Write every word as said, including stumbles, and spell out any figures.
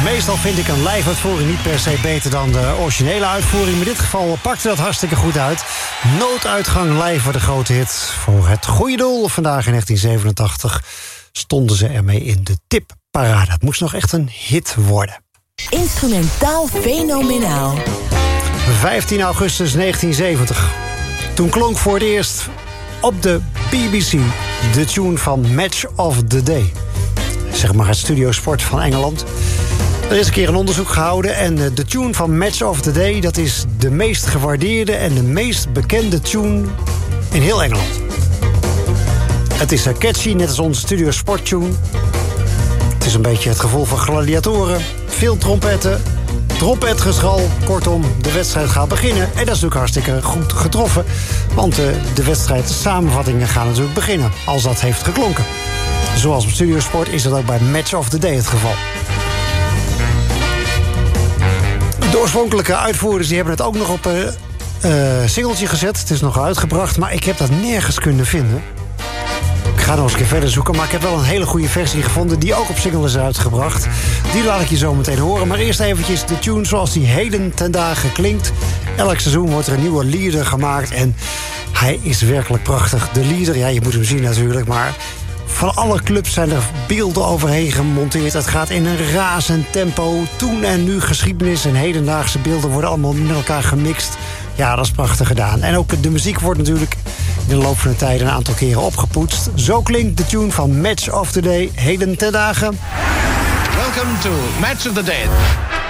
Meestal vind ik een live uitvoering niet per se beter dan de originele uitvoering. Maar in dit geval pakte dat hartstikke goed uit. Nooduitgang live voor de grote hit voor het goede doel. Vandaag in negentien zevenentachtig stonden ze ermee in de tipparade. Het moest nog echt een hit worden. Instrumentaal fenomenaal. vijftien augustus negentien zeventig. Toen klonk voor het eerst op de B B C de tune van Match of the Day. Zeg maar het Studio Sport van Engeland. Er is een keer een onderzoek gehouden en de tune van Match of the Day, dat is de meest gewaardeerde en de meest bekende tune in heel Engeland. Het is catchy, net als onze Studio Sport tune. Het is een beetje het gevoel van gladiatoren, veel trompetten, trompetgeschal. Kortom, de wedstrijd gaat beginnen. En dat is natuurlijk hartstikke goed getroffen. Want de, de wedstrijd samenvattingen gaan natuurlijk beginnen, als dat heeft geklonken. Zoals op Studio Sport is dat ook bij Match of the Day het geval. De oorspronkelijke uitvoerders die hebben het ook nog op een uh, singeltje gezet. Het is nog uitgebracht, maar ik heb dat nergens kunnen vinden. Ik ga nog eens een keer verder zoeken, maar ik heb wel een hele goede versie gevonden die ook op single is uitgebracht. Die laat ik je zo meteen horen. Maar eerst eventjes de tune zoals die heden ten dagen klinkt. Elk seizoen wordt er een nieuwe leader gemaakt en hij is werkelijk prachtig. De leader, ja, je moet hem zien natuurlijk, maar van alle clubs zijn er beelden overheen gemonteerd. Het gaat in een razend tempo. Toen en nu geschiedenis en hedendaagse beelden worden allemaal met elkaar gemixt. Ja, dat is prachtig gedaan. En ook de muziek wordt natuurlijk in de loop van de tijd een aantal keren opgepoetst. Zo klinkt de tune van Match of the Day heden ten dagen. Welcome to Match of the Day.